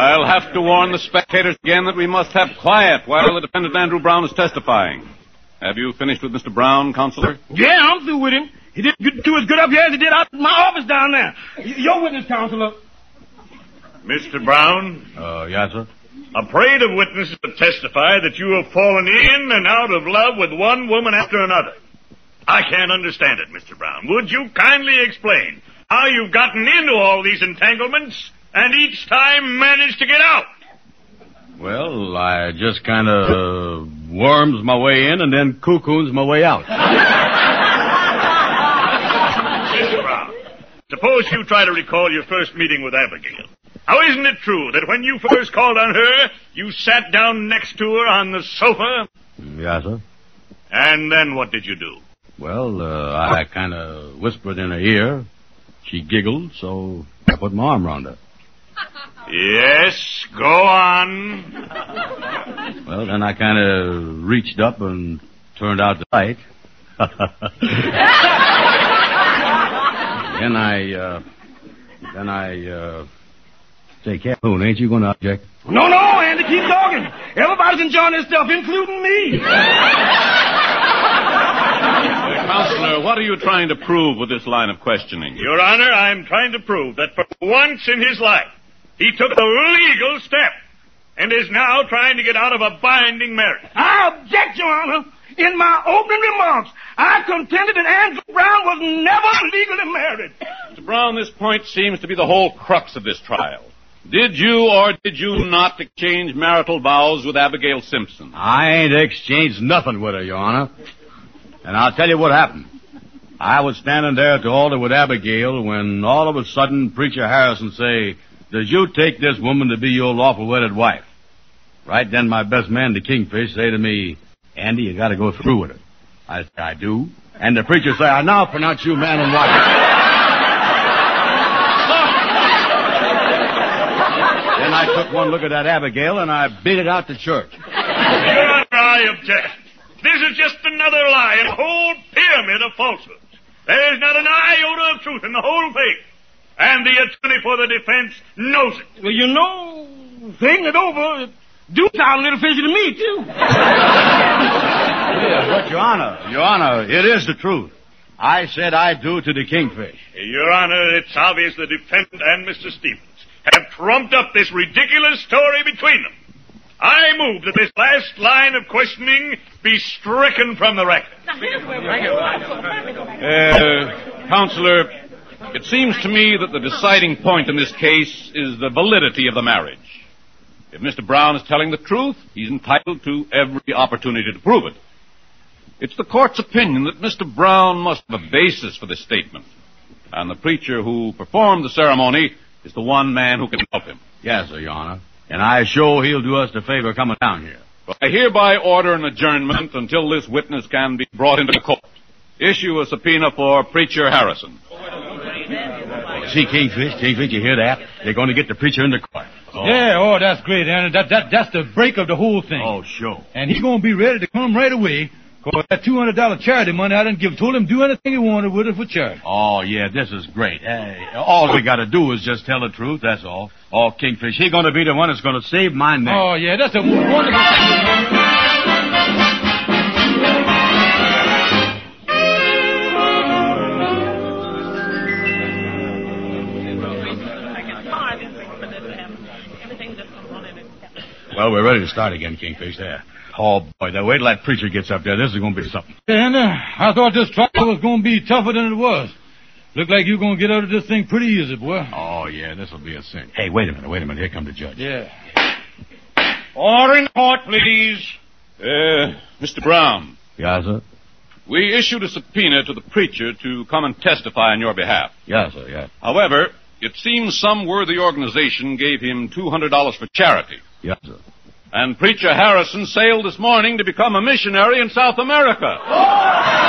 I'll have to warn the spectators again that we must have quiet while the defendant Andrew Brown is testifying. Have you finished with Mr. Brown, Counselor? Yeah, I'm through with him. He didn't do as good up here as he did out in my office down there. Your witness, Counselor. Mr. Brown? Yes, sir? A parade of witnesses have testified that you have fallen in and out of love with one woman after another. I can't understand it, Mr. Brown. Would you kindly explain how you've gotten into all these entanglements and each time managed to get out? Well, I just kind of worms my way in and then cocoons my way out. Mr. Brown, suppose you try to recall your first meeting with Abigail. Now, isn't it true that when you first called on her, you sat down next to her on the sofa? Yes, sir. And then what did you do? Well, I kind of whispered in her ear. She giggled, so I put my arm around her. Yes, go on. Well, then I kind of reached up and turned out the light. Then I say, Calhoun, ain't you going to object? No, Andy, keep talking. Everybody's enjoying this stuff, including me. Counselor, what are you trying to prove with this line of questioning? Your Honor, I'm trying to prove that for once in his life, he took a legal step and is now trying to get out of a binding marriage. I object, Your Honor. In my opening remarks, I contended that Andrew Brown was never legally married. Mr. Brown, this point seems to be the whole crux of this trial. Did you or did you not exchange marital vows with Abigail Simpson? I ain't exchanged nothing with her, Your Honor. And I'll tell you what happened. I was standing there at the altar with Abigail when all of a sudden Preacher Harrison say, "Does you take this woman to be your lawful wedded wife?" Right then my best man, the Kingfish, say to me, "Andy, you got to go through with it." I say, "I do." And the preacher say, "I now pronounce you man and wife." Then I took one look at that Abigail and I beat it out to church. Your Honor, I object. This is just another lie in a whole pyramid of falsehoods. There's not an iota of truth in the whole thing. And the attorney for the defense knows it. Well, you know, thinking it over, it do sound a little fishy to me, too. Yeah, but Your Honor, it is the truth. I said I do to the Kingfish. Your Honor, it's obvious the defendant and Mr. Stevens have trumped up this ridiculous story between them. I move that this last line of questioning be stricken from the record. Counselor, it seems to me that the deciding point in this case is the validity of the marriage. If Mr. Brown is telling the truth, he's entitled to every opportunity to prove it. It's the court's opinion that Mr. Brown must have a basis for this statement, and the preacher who performed the ceremony is the one man who can help him. Yes, sir, Your Honor. And I sure he'll do us the favor coming down here. Well, I hereby order an adjournment until this witness can be brought into the court. Issue a subpoena for Preacher Harrison. See, Kingfish, you hear that? They're going to get the preacher in the court. Oh. Yeah, that's great, Andy. That's the break of the whole thing. Oh, sure. And he's going to be ready to come right away. Because that $200 charity money I done told him do anything he wanted with it for charity. Oh, yeah, this is great. Hey, all we got to do is just tell the truth, that's all. Oh, Kingfish, he's going to be the one that's going to save my neck. Oh, yeah, that's a wonderful thing. Well, we're ready to start again, Kingfish, there. Oh, boy, wait till that preacher gets up there. This is going to be something. And I thought this trial was going to be tougher than it was. Looked like you're going to get out of this thing pretty easy, boy. Oh, yeah, this will be a cinch. Hey, wait a minute. Here comes the judge. Yeah. Order in court, please. Mr. Brown. Yes, sir? We issued a subpoena to the preacher to come and testify on your behalf. Yes, sir, yes. However, it seems some worthy organization gave him $200 for charity. Yes, sir. And Preacher Harrison sailed this morning to become a missionary in South America.